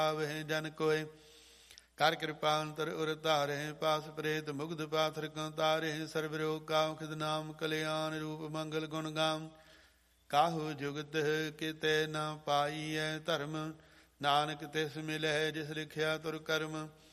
ਆਵਹਿ ਜਨ ਕੋਇ। ਕਰ ਕਿਰਪਾ ਅੰਤਰ ਉਰ ਧਾਰਹਿ, ਪਾਸ ਪ੍ਰੇਤ ਮੁਗਧ ਪਾਥਰ ਕਉ ਤਾਰਹਿ। ਸਰਬ ਰੋਗ ਕਾਉ ਖਿਦ ਨਾਮ, ਕਲਿਆਣ ਰੂਪ ਮੰਗਲ ਗੁਣ ਗਾਮ। ਕਾਹੂ ਜੁਗਤ ਕਿਤੇ ਨਾ ਪਾਈਐ ਧਰਮ, ਨਾਨਕ ਤਿਸ ਮਿਲਹਿ ਜਿਸ ਲਿਖਿਆ ਤੁਰ ਕਰਮ।